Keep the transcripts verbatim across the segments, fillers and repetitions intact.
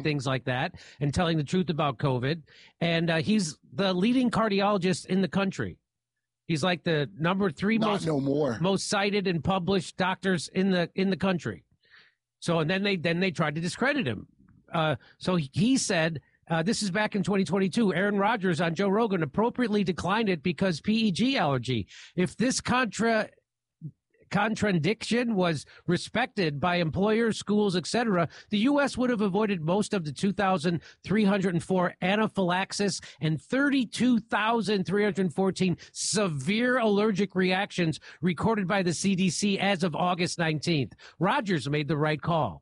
things like that and telling the truth about COVID. And uh, he's the leading cardiologist in the country. He's like the number three Not most no more. most cited and published doctors in the in the country. So and then they then they tried to discredit him. Uh, so he, he said uh, this is back in twenty twenty-two. Aaron Rodgers on Joe Rogan appropriately declined it because P E G allergy. If this contra contradiction was respected by employers, schools, et cetera, the U S would have avoided most of the two thousand three hundred four anaphylaxis and thirty-two thousand three hundred fourteen severe allergic reactions recorded by the C D C as of August nineteenth. Rodgers made the right call.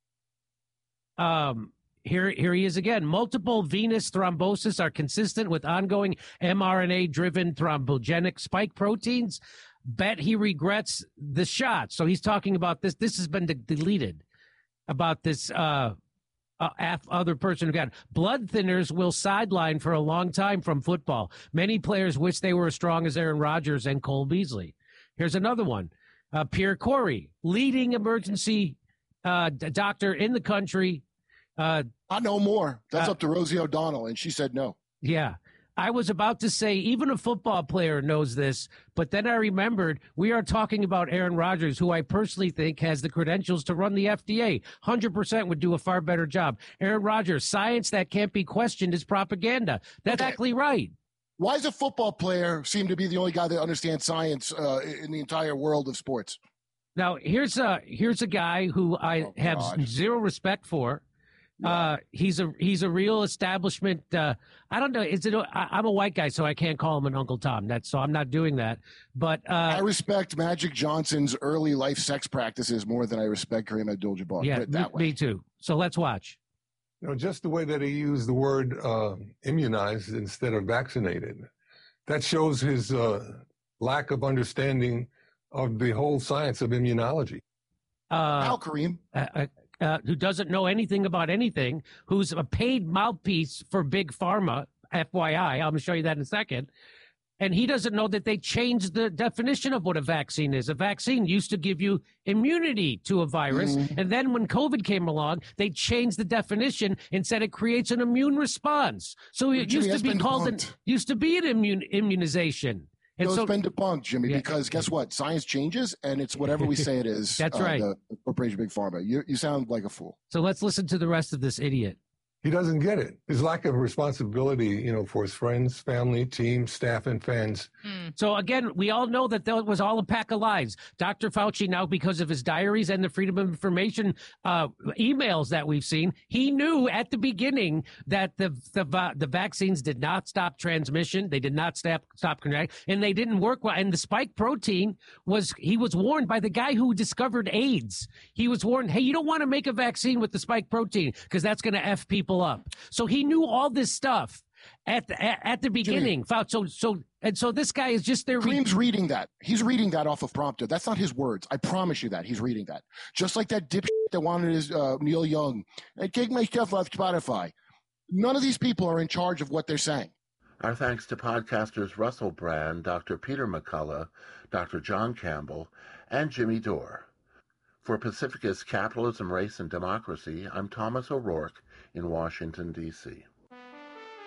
Um, here, here he is again. Multiple venous thrombosis are consistent with ongoing mRNA-driven thrombogenic spike proteins. Bet he regrets the shot. So he's talking about this. This has been de- deleted about this uh, uh, other person who got it. Blood thinners will sideline for a long time from football. Many players wish they were as strong as Aaron Rodgers and Cole Beasley. Here's another one. Uh, Pierre Corey, leading emergency uh, d- doctor in the country. Uh, Not no more. That's uh, up to Rosie O'Donnell, and she said no. Yeah. I was about to say even a football player knows this, but then I remembered we are talking about Aaron Rodgers, who I personally think has the credentials to run the F D A. one hundred percent would do a far better job. Aaron Rodgers, science that can't be questioned is propaganda. That's Okay. exactly right. Why does a football player seem to be the only guy that understands science uh, in the entire world of sports? Now, here's a, here's a guy who I Oh, have God. zero respect for. Uh, he's a he's a real establishment. Uh, I don't know. Is it? A, I, I'm a white guy, so I can't call him an Uncle Tom. That's so I'm not doing that. But uh, I respect Magic Johnson's early life sex practices more than I respect Kareem Abdul-Jabbar. yeah, Put it that me, way. me too. So let's watch. You know, just the way that he used the word uh, immunized instead of vaccinated, that shows his uh, lack of understanding of the whole science of immunology. Uh, How, Kareem? uh, uh, who doesn't know anything about anything, who's a paid mouthpiece for Big Pharma, F Y I. I'm going to show you that in a second. And he doesn't know that they changed the definition of what a vaccine is. A vaccine used to give you immunity to a virus. Mm-hmm. And then when COVID came along, they changed the definition and said it creates an immune response. So it Jimmy, used to that's be been called, an, debunked. used to be an immune immunization. And No, so, it's been debunked, Jimmy, Yeah. because guess what? Science changes, and it's whatever we say it is. That's uh, right. The corporation Big Pharma. You, you sound like a fool. so let's listen to the rest of this idiot. He doesn't get it. His lack of responsibility, you know, for his friends, family, team, staff, and fans. So again, we all know that that was all a pack of lies. Doctor Fauci now, because of his diaries and the Freedom of Information uh, emails that we've seen, he knew at the beginning that the the, va- the vaccines did not stop transmission. They did not stop stop contact, and they didn't work well. And the spike protein was he was warned by the guy who discovered AIDS. He was warned, hey, you don't want to make a vaccine with the spike protein because that's going to F people up. So he knew all this stuff at the, at, at the beginning. Fauci, so so and so this guy is just there. Kareem's reading that. He's reading that off of prompter. That's not his words. I promise you that. He's reading that. Just like that dipshit that wanted his uh, Neil Young. I take my stuff off Spotify. None of these people are in charge of what they're saying. Our thanks to podcasters Russell Brand, Doctor Peter McCullough, Doctor John Campbell, and Jimmy Dore. For Pacificus Capitalism, Race, and Democracy, I'm Thomas O'Rourke in Washington, D C